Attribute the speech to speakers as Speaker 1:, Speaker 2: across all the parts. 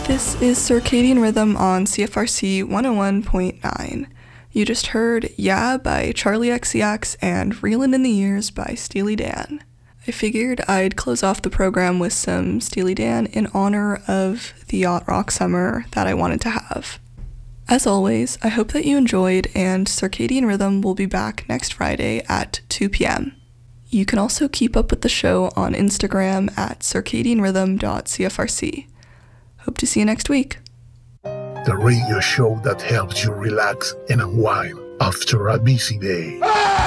Speaker 1: This is Circadian Rhythm on CFRC 101.9. You just heard Yeah by Charlie XCX and Reelin' in the Years by Steely Dan. I figured I'd close off the program with some Steely Dan in honor of the yacht rock summer that I wanted to have. As always, I hope that you enjoyed, and Circadian Rhythm will be back next Friday at 2 p.m. You can also keep up with the show on Instagram at circadianrhythm.cfrc. Hope to see you next week.
Speaker 2: The radio show that helps you relax and unwind after a busy day.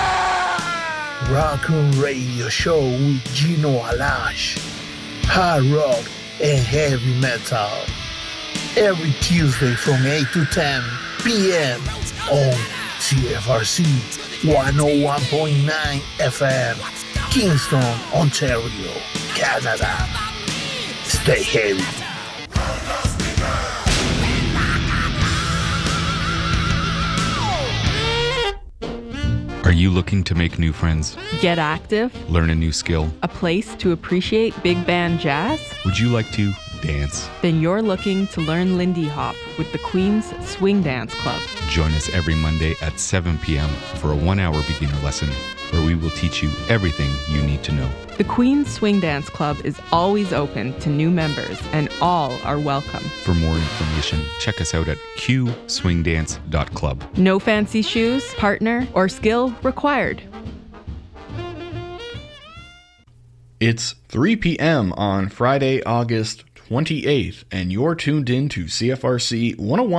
Speaker 2: Raccoon Radio Show with Gino Alash. Hard rock and heavy metal. Every Tuesday from 8 to 10 p.m. on CFRC 101.9 FM, Kingston, Ontario, Canada. Stay heavy.
Speaker 3: Are you looking to make new friends?
Speaker 4: Get active?
Speaker 3: Learn a new skill?
Speaker 4: A place to appreciate big band jazz?
Speaker 3: Would you like to dance?
Speaker 4: Then you're looking to learn Lindy Hop with the Queen's Swing Dance Club.
Speaker 3: Join us every Monday at 7 p.m. for a 1-hour beginner lesson where we will teach you everything you need to know.
Speaker 4: The Queen's Swing Dance Club is always open to new members, and all are welcome.
Speaker 3: For more information, check us out at qswingdance.club.
Speaker 4: No fancy shoes, partner, or skill required.
Speaker 5: It's 3 p.m. on Friday, August 28th, and you're tuned in to CFRC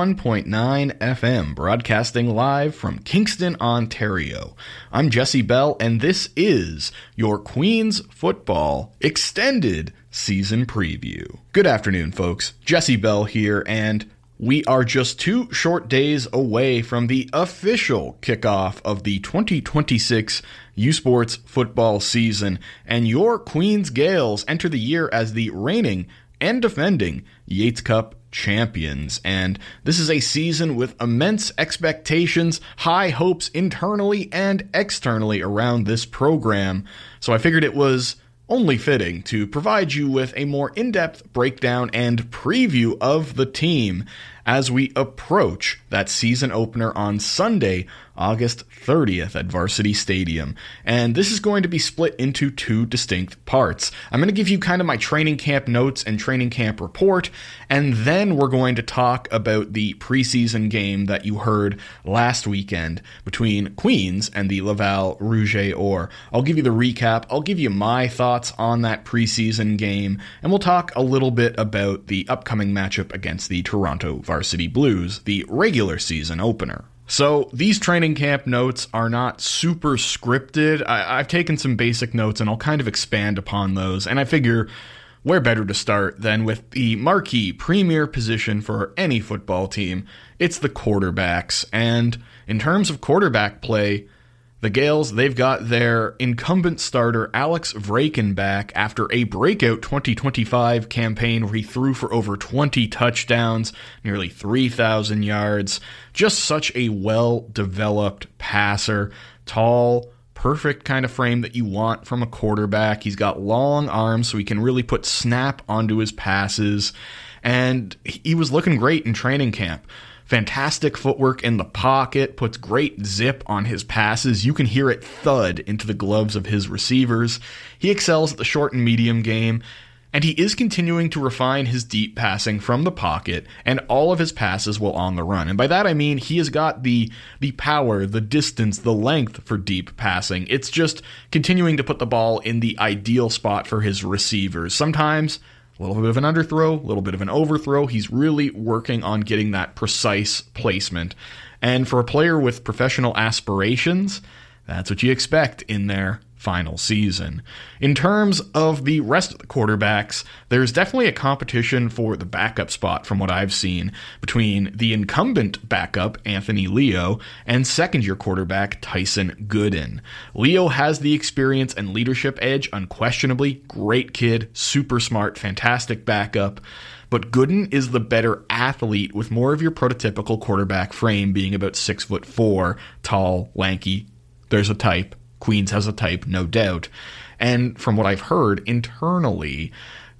Speaker 5: 101.9 FM, broadcasting live from Kingston, Ontario. I'm Jesse Bell, and this is your Queens Football Extended Season Preview. Good afternoon, folks. Jesse Bell here, and we are just 2 short days away from the official kickoff of the 2026 U Sports football season, and your Queens Gales enter the year as the reigning and defending Yates Cup champions. And this is a season with immense expectations, high hopes internally and externally around this program. So I figured it was only fitting to provide you with a more in-depth breakdown and preview of the team as we approach that season opener on Sunday, August 30th at Varsity Stadium. And this is going to be split into 2 distinct parts. I'm going to give you kind of my training camp notes and training camp report, and then we're going to talk about the preseason game that you heard last weekend between Queens and the Laval Rouge et Or. I'll give you the recap, I'll give you my thoughts on that preseason game, and we'll talk a little bit about the upcoming matchup against the Toronto Varsity Blues, the regular season opener. So these training camp notes are not super scripted. I've taken some basic notes and I'll kind of expand upon those, and I figure where better to start than with the marquee premier position for any football team. It's the quarterbacks, and in terms of quarterback play, the Gales, they've got their incumbent starter Alex Vraken back after a breakout 2025 campaign where he threw for over 20 touchdowns, nearly 3,000 yards. Just such a well-developed passer, tall, perfect kind of frame that you want from a quarterback. He's got long arms so he can really put snap onto his passes, and he was looking great in training camp. Fantastic footwork in the pocket, puts great zip on his passes. You can hear it thud into the gloves of his receivers. He excels at the short and medium game, and he is continuing to refine his deep passing from the pocket and all of his passes while on the run. And by that I mean he has got the power, the distance, the length for deep passing. It's just continuing to put the ball in the ideal spot for his receivers. Sometimes a little bit of an underthrow, a little bit of an overthrow. He's really working on getting that precise placement. And for a player with professional aspirations, that's what you expect in their final season. In terms of the rest of the quarterbacks, there's definitely a competition for the backup spot from what I've seen between the incumbent backup, Anthony Leo, and second-year quarterback, Tyson Gooden. Leo has the experience and leadership edge, unquestionably. Great kid, super smart, fantastic backup. But Gooden is the better athlete with more of your prototypical quarterback frame being about 6'4", tall, lanky. There's a type. Queens has a type, no doubt. And from what I've heard internally,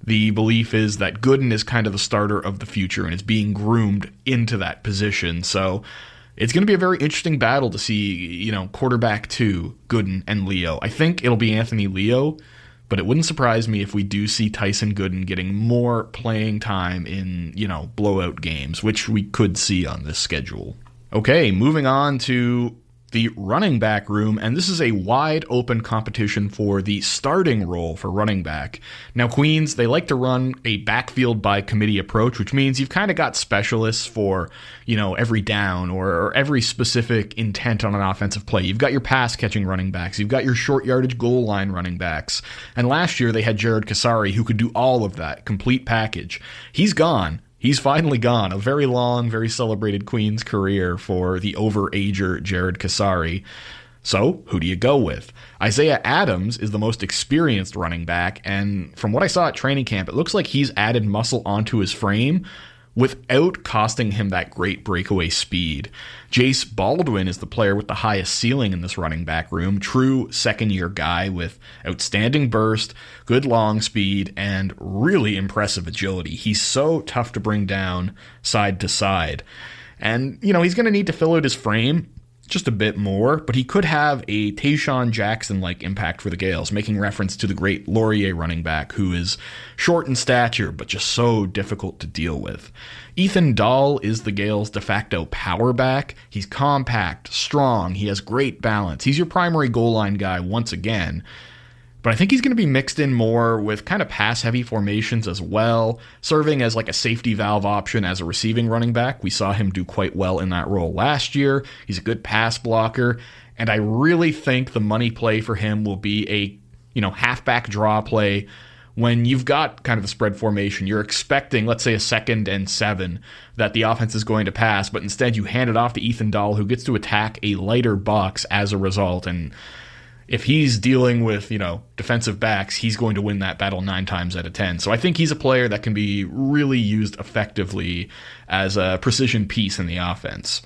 Speaker 5: the belief is that Gooden is kind of the starter of the future and is being groomed into that position. So it's going to be a very interesting battle to see, quarterback 2, Gooden and Leo. I think it'll be Anthony Leo, but it wouldn't surprise me if we do see Tyson Gooden getting more playing time in, blowout games, which we could see on this schedule. Okay, moving on to the running back room, and this is a wide open competition for the starting role for running back. Now, Queens, they like to run a backfield by committee approach, which means you've kind of got specialists for, every down or every specific intent on an offensive play. You've got your pass catching running backs, you've got your short yardage goal line running backs. And last year they had Jared Kasari, who could do all of that, complete package. He's gone. He's finally gone. A very long, very celebrated Queens career for the overager Jared Kasari. So, who do you go with? Isaiah Adams is the most experienced running back, and from what I saw at training camp, it looks like he's added muscle onto his frame without costing him that great breakaway speed. Jace Baldwin is the player with the highest ceiling in this running back room, true second-year guy with outstanding burst, good long speed, and really impressive agility. He's so tough to bring down side to side. And, he's going to need to fill out his frame just a bit more, but he could have a Tayshaun Jackson-like impact for the Gales, making reference to the great Laurier running back who is short in stature but just so difficult to deal with. Ethan Dahl is the Gales' de facto power back. He's compact, strong, he has great balance. He's your primary goal line guy once again. But I think he's going to be mixed in more with kind of pass-heavy formations as well, serving as like a safety valve option as a receiving running back. We saw him do quite well in that role last year. He's a good pass blocker, and I really think the money play for him will be a, halfback draw play. When you've got kind of a spread formation, you're expecting, let's say, a 2nd and 7 that the offense is going to pass, but instead you hand it off to Ethan Dahl, who gets to attack a lighter box as a result, and if he's dealing with, defensive backs, he's going to win that battle 9 times out of 10. So I think he's a player that can be really used effectively as a precision piece in the offense.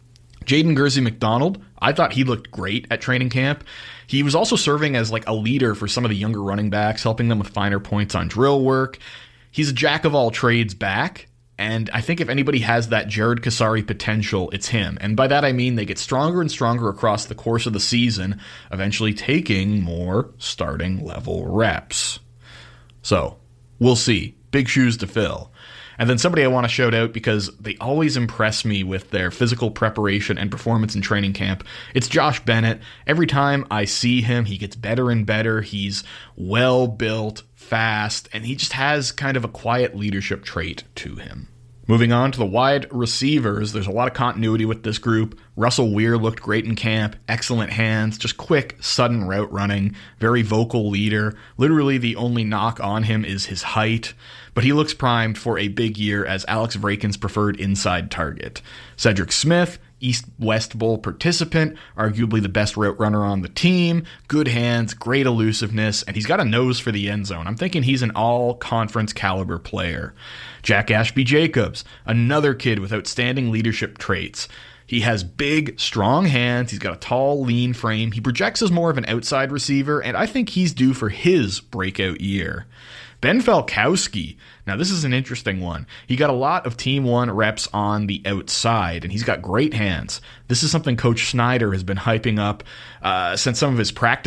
Speaker 5: Jaden Gersey McDonald, I thought he looked great at training camp. He was also serving as like a leader for some of the younger running backs, helping them with finer points on drill work. He's a jack of all trades back. And I think if anybody has that Jared Kasari potential, it's him. And by that I mean they get stronger and stronger across the course of the season, eventually taking more starting level reps. So, we'll see. Big shoes to fill. And then somebody I want to shout out because they always impress me with their physical preparation and performance in training camp. It's Josh Bennett. Every time I see him, he gets better and better. He's well built, fast, and he just has kind of a quiet leadership trait to him. Moving on to the wide receivers, there's a lot of continuity with this group. Russell Weir looked great in camp, excellent hands, just quick, sudden route running, very vocal leader. Literally the only knock on him is his height, but he looks primed for a big year as Alex Vraken's preferred inside target. Cedric Smith, East-West Bowl participant, arguably the best route runner on the team, good hands, great elusiveness, and he's got a nose for the end zone. I'm thinking he's an all-conference caliber player. Jack Ashby-Jacobs, another kid with outstanding leadership traits. He has big, strong hands, he's got a tall, lean frame, he projects as more of an outside receiver, and I think he's due for his breakout year. Ben Falkowski, now this is an interesting one. He got a lot of Team 1 reps on the outside, and he's got great hands. This is something Coach Snyder has been hyping up since some of his practice